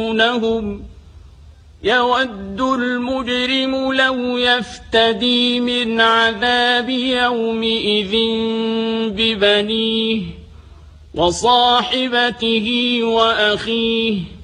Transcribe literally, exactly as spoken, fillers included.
يخشونهم يود المجرم لو يفتدي من عذاب يومئذ ببنيه وصاحبته وأخيه